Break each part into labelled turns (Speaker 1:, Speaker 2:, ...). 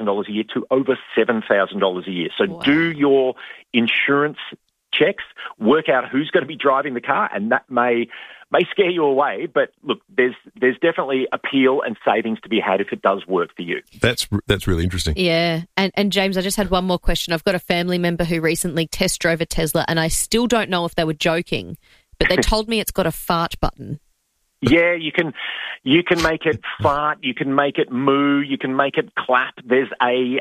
Speaker 1: $2,000 a year to over $7,000 a year. So do your insurance checks, work out who's going to be driving the car, and that may scare you away. But look, there's definitely appeal and savings to be had if it does work for you.
Speaker 2: That's really interesting.
Speaker 3: Yeah. And James, I just had one more question. I've got a family member who recently test drove a Tesla, and I still don't know if they were joking, but they told me it's got a fart button.
Speaker 1: Yeah, you can make it fart, you can make it moo, you can make it clap. There's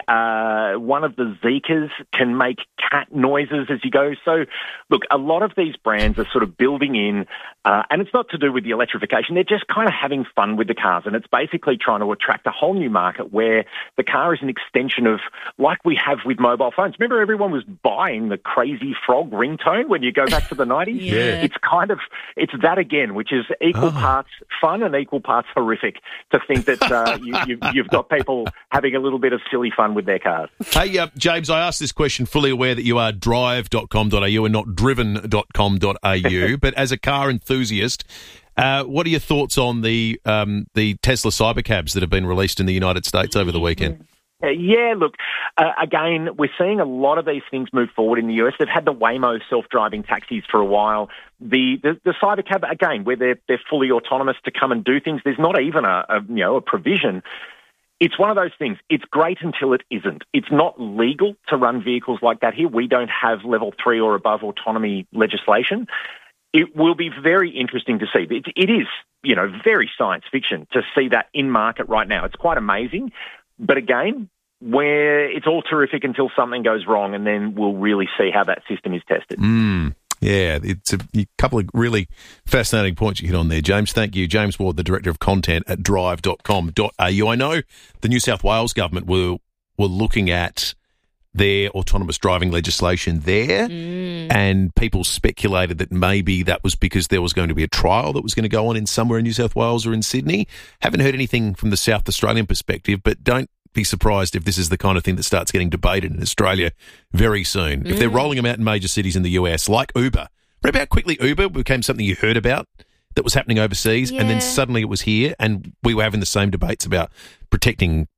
Speaker 1: one of the Zeekas can make cat noises as you go. So, look, a lot of these brands are sort of building in, and it's not to do with the electrification. They're just kind of having fun with the cars, and it's basically trying to attract a whole new market where the car is an extension of, like we have with mobile phones. Remember, everyone was buying the Crazy Frog ringtone when you go back to the 90s?
Speaker 3: Yeah.
Speaker 1: It's that again, which is equal parts fun and equal parts horrific to think that you've got people having a little bit of silly fun with their cars.
Speaker 2: Hey, James, I asked this question fully aware that you are drive.com.au and not driven.com.au, but as a car enthusiast, what are your thoughts on the Tesla Cybercabs that have been released in the United States over the weekend?
Speaker 1: Yeah, look, again, we're seeing a lot of these things move forward in the US. They've had the Waymo self-driving taxis for a while. The Cybercab, again, where they're fully autonomous to come and do things, there's not even a provision. It's one of those things. It's great until it isn't. It's not legal to run vehicles like that here. We don't have level 3 or above autonomy legislation. It will be very interesting to see. It is, very science fiction to see that in market right now. It's quite amazing. But again, where it's all terrific until something goes wrong, and then we'll really see how that system is tested.
Speaker 2: Yeah, it's a couple of really fascinating points you hit on there, James. Thank you. James Ward, the Director of Content at drive.com.au. I know the New South Wales government were looking at their autonomous driving legislation there, and people speculated that maybe that was because there was going to be a trial that was going to go on in somewhere in New South Wales or in Sydney. Haven't heard anything from the South Australian perspective, but don't be surprised if this is the kind of thing that starts getting debated in Australia very soon. If they're rolling them out in major cities in the US, like Uber. Remember how quickly Uber became something you heard about that was happening overseas, and then suddenly it was here, and we were having the same debates about protecting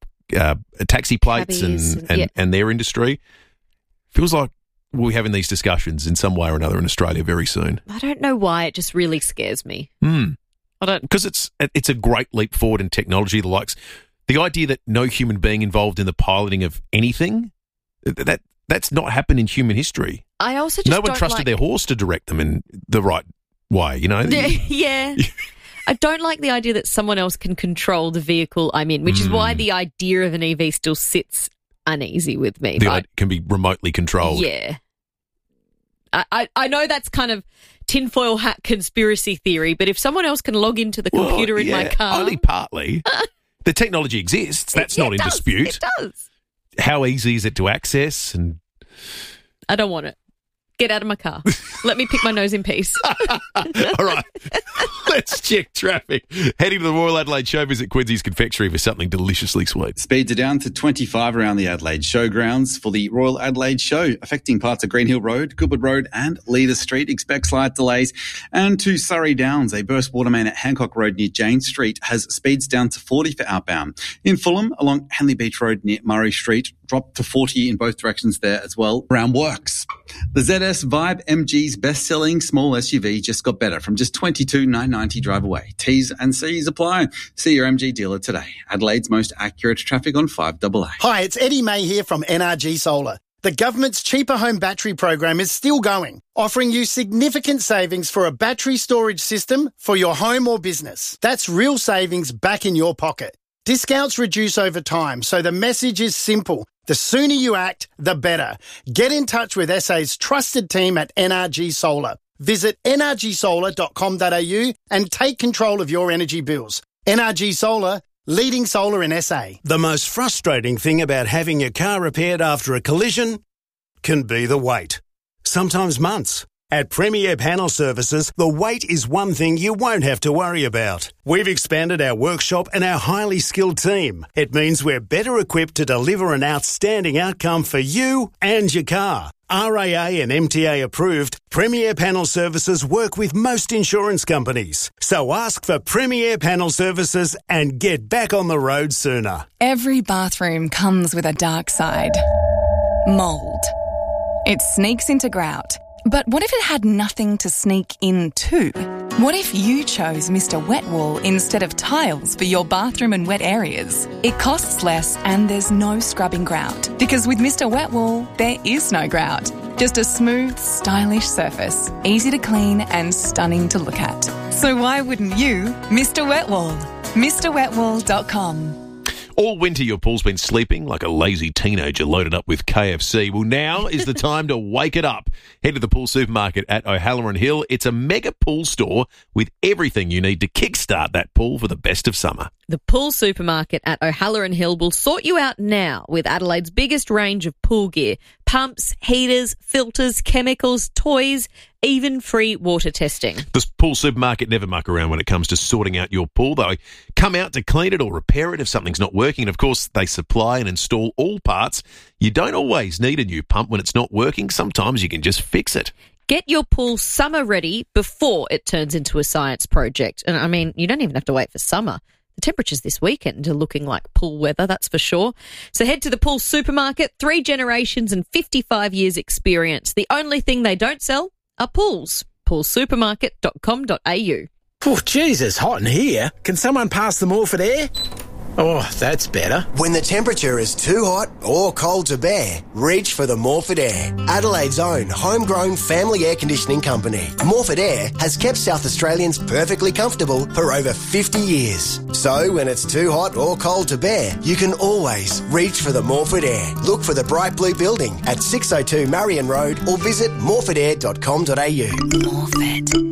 Speaker 2: taxi plates and their industry. Feels like we'll be having these discussions in some way or another in Australia very soon.
Speaker 3: I don't know why. It just really scares me.
Speaker 2: Because it's a great leap forward in technology. The idea that no human being involved in the piloting of anything, that's not happened in human history.
Speaker 3: I also just
Speaker 2: no one trusted their horse to direct them in the right way.
Speaker 3: Yeah. I don't like the idea that someone else can control the vehicle I'm in, which is why the idea of an EV still sits uneasy with me.
Speaker 2: It can be remotely controlled.
Speaker 3: Yeah. I know that's kind of tinfoil hat conspiracy theory, but if someone else can log into the computer in my car...
Speaker 2: Only partly. The technology exists. That's not in dispute.
Speaker 3: It does.
Speaker 2: How easy is it to access? And
Speaker 3: I don't want it. Get out of my car. Let me pick my nose in peace.
Speaker 2: All right. Let's check traffic. Heading to the Royal Adelaide Show, visit Quincy's Confectionery for something deliciously sweet.
Speaker 4: Speeds are down to 25 around the Adelaide Showgrounds for the Royal Adelaide Show, affecting parts of Greenhill Road, Goodwood Road and Leader Street. Expect slight delays. And to Surrey Downs, a burst water main at Hancock Road near Jane Street has speeds down to 40 for outbound. In Fulham, along Henley Beach Road near Murray Street, dropped to 40 in both directions there as well. Brown Works. The ZS Vibe MG's best-selling small SUV just got better from just $22,990 drive away. T's and C's apply. See your MG dealer today. Adelaide's most accurate traffic on 5AA.
Speaker 5: Hi, it's Eddie May here from NRG Solar. The government's Cheaper Home Battery program is still going, offering you significant savings for a battery storage system for your home or business. That's real savings back in your pocket. Discounts reduce over time, so the message is simple. The sooner you act, the better. Get in touch with SA's trusted team at NRG Solar. Visit nrgsolar.com.au and take control of your energy bills. NRG Solar, leading solar in SA.
Speaker 6: The most frustrating thing about having your car repaired after a collision can be the wait. Sometimes months. At Premier Panel Services, the wait is one thing you won't have to worry about. We've expanded our workshop and our highly skilled team. It means we're better equipped to deliver an outstanding outcome for you and your car. RAA and MTA approved, Premier Panel Services work with most insurance companies. So ask for Premier Panel Services and get back on the road sooner.
Speaker 7: Every bathroom comes with a dark side. Mould. It sneaks into grout. But what if it had nothing to sneak into? What if you chose Mr. Wet Wall instead of tiles for your bathroom and wet areas? It costs less and there's no scrubbing grout. Because with Mr. Wet Wall, there is no grout. Just a smooth, stylish surface, easy to clean and stunning to look at. So why wouldn't you, Mr. Wet Wall? MrWetWall.com.
Speaker 2: All winter your pool's been sleeping like a lazy teenager loaded up with KFC. Well, now is the time to wake it up. Head to the Pool Supermarket at O'Halloran Hill. It's a mega pool store with everything you need to kickstart that pool for the best of summer.
Speaker 3: The Pool Supermarket at O'Halloran Hill will sort you out now with Adelaide's biggest range of pool gear. Pumps, heaters, filters, chemicals, toys, even free water testing.
Speaker 2: The Pool Supermarket never muck around when it comes to sorting out your pool. They come out to clean it or repair it if something's not working. And, of course, they supply and install all parts. You don't always need a new pump when it's not working. Sometimes you can just fix it.
Speaker 3: Get your pool summer ready before it turns into a science project. And, I mean, you don't even have to wait for summer. The temperatures this weekend are looking like pool weather, that's for sure. So head to the Pool Supermarket, 3 generations and 55 years experience. The only thing they don't sell are pools. Poolsupermarket.com.au.
Speaker 8: Oh, Jesus, hot in here. Can someone pass the Morford air? Oh, that's better.
Speaker 9: When the temperature is too hot or cold to bear, reach for the Morford Air, Adelaide's own homegrown family air conditioning company. Morford Air has kept South Australians perfectly comfortable for over 50 years. So when it's too hot or cold to bear, you can always reach for the Morford Air. Look for the bright blue building at 602 Marion Road or visit morfordair.com.au.
Speaker 7: Morford.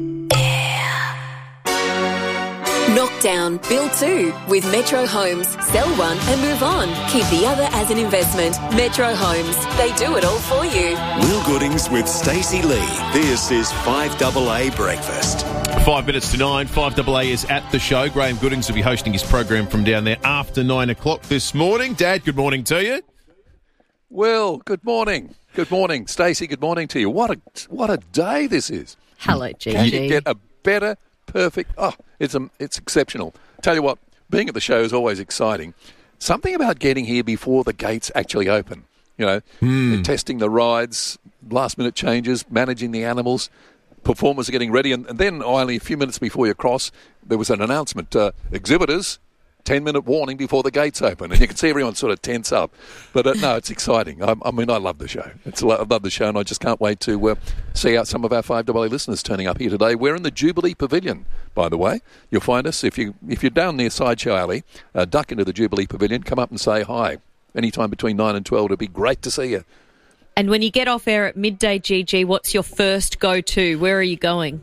Speaker 10: Knock down, build 2 with Metro Homes. Sell one and move on. Keep the other as an investment. Metro Homes. They do it all for you.
Speaker 11: Will Goodings with Stacey Lee. This is 5AA Breakfast.
Speaker 2: 5 minutes to 9. 5AA is at the show. Graham Goodings will be hosting his program from down there after 9 o'clock this morning. Dad, good morning to you.
Speaker 12: Well, good morning. Good morning, Stacey. Good morning to you. What a day this is.
Speaker 3: Hello, Gigi.
Speaker 12: Can you get a better, perfect? Oh, it's exceptional. Tell you what, being at the show is always exciting. Something about getting here before the gates actually open. You know, testing the rides, last-minute changes, managing the animals. Performers are getting ready, and then only a few minutes before you cross, there was an announcement. Exhibitors, 10-minute warning before the gates open, and you can see everyone sort of tense up. But no, it's exciting. I mean, I love the show. I love the show, and I just can't wait to see out some of our 5AA listeners turning up here today. We're in the Jubilee Pavilion, by the way. You'll find us, if you're down near Sideshow Alley, duck into the Jubilee Pavilion, come up and say hi. Anytime between 9 and 12, it'd be great to see you.
Speaker 3: And when you get off air at midday, Gigi, what's your first go-to? Where are you going?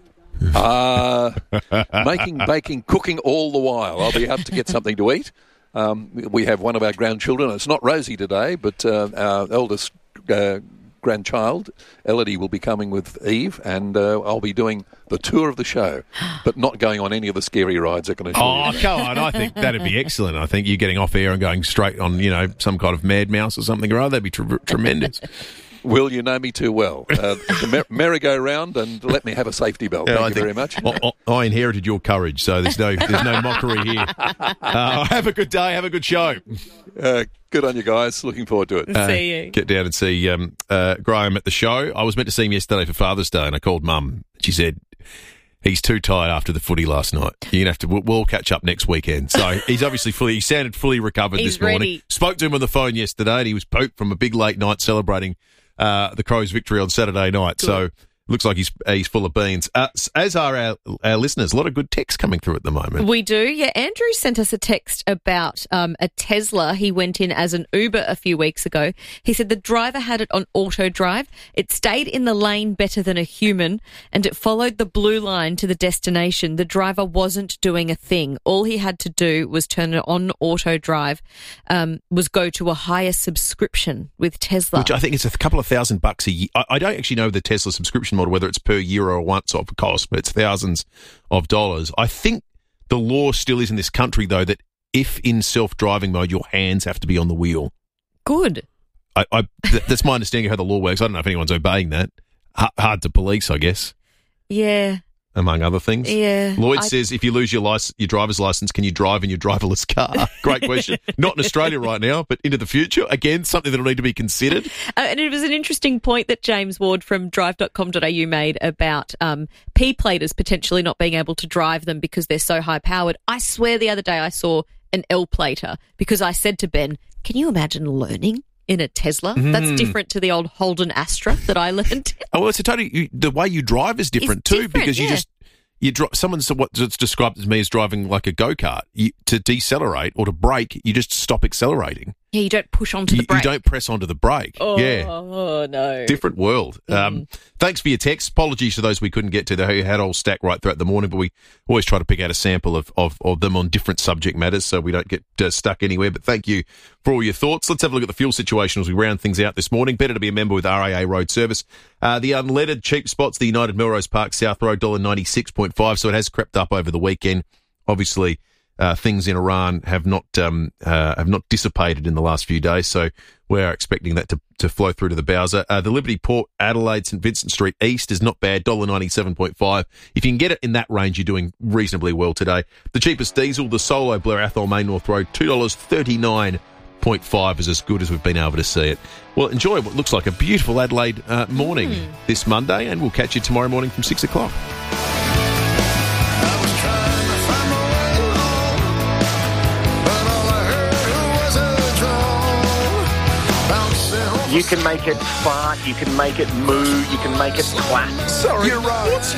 Speaker 12: Making, baking, cooking all the while. I'll be out to get something to eat. We have one of our grandchildren. It's not Rosie today, but our eldest grandchild, Elodie, will be coming with Eve, and I'll be doing the tour of the show, but not going on any of the scary rides. I can assure you.
Speaker 2: Oh, come on. I think that'd be excellent. I think you getting off air and going straight on, some kind of Mad Mouse or something or other. That'd be tremendous.
Speaker 12: Will, you know me too well. The merry-go-round, and let me have a safety belt. Thank you very much.
Speaker 2: I inherited your courage, so there's no mockery here. Have a good day. Have a good show.
Speaker 12: Good on you guys. Looking forward to it.
Speaker 3: See you.
Speaker 2: Get down and see Graham at the show. I was meant to see him yesterday for Father's Day, and I called Mum. She said, he's too tired after the footy last night. You're going to have to, we'll catch up next weekend. So he's obviously he sounded fully recovered this morning.
Speaker 3: Ready.
Speaker 2: Spoke to him on the phone yesterday, and he was pooped from a big late night celebrating the Crows' victory on Saturday night. Good. So looks like he's full of beans. As are our listeners. A lot of good texts coming through at the moment.
Speaker 3: We do. Yeah, Andrew sent us a text about a Tesla. He went in as an Uber a few weeks ago. He said the driver had it on auto drive. It stayed in the lane better than a human, and it followed the blue line to the destination. The driver wasn't doing a thing. All he had to do was turn it on auto drive, was go to a higher subscription with Tesla.
Speaker 2: Which I think is a couple of $1,000 a year. I don't actually know the Tesla subscription model, whether it's per year or once-off cost, but it's thousands of dollars. I think the law still is in this country, though, that if in self-driving mode, your hands have to be on the wheel.
Speaker 3: Good.
Speaker 2: that's my understanding of how the law works. I don't know if anyone's obeying that. Hard to police, I guess.
Speaker 3: Yeah.
Speaker 2: Among other things.
Speaker 3: Yeah.
Speaker 2: Lloyd says, if you lose your driver's license, can you drive in your driverless car? Great question. Not in Australia right now, but into the future. Again, something that will need to be considered.
Speaker 3: And it was an interesting point that James Ward from drive.com.au made about P-platers potentially not being able to drive them because they're so high-powered. I swear the other day I saw an L-plater because I said to Ben, can you imagine learning in a Tesla? That's different to the old Holden Astra that I learned.
Speaker 2: Oh, well, it's the way you drive is different too, because you someone's what's described to me as driving like a go-kart. To decelerate or to brake, you just stop accelerating.
Speaker 3: Yeah, you don't push onto the brake.
Speaker 2: You don't press onto the brake.
Speaker 3: Oh, no.
Speaker 2: Different world. Thanks for your text. Apologies to those we couldn't get to. They had all stacked right throughout the morning, but we always try to pick out a sample of them on different subject matters so we don't get stuck anywhere. But thank you for all your thoughts. Let's have a look at the fuel situation as we round things out this morning. Better to be a member with RAA Road Service. The unleaded cheap spots, the United Melrose Park South Road, $1.96.5, so it has crept up over the weekend. Obviously, things in Iran have not dissipated in the last few days, so we're expecting that to flow through to the Bowser. The Liberty Port Adelaide St Vincent Street East is not bad, $1.97.5. If you can get it in that range, you're doing reasonably well today. The cheapest diesel, the Solo Blair Athol Main North Road, $2.39.5 is as good as we've been able to see it. Well, enjoy what looks like a beautiful Adelaide morning this Monday, and we'll catch you tomorrow morning from 6 o'clock.
Speaker 1: You can make it fart, you can make it moo, you can make it clap.
Speaker 8: Sorry, you're right.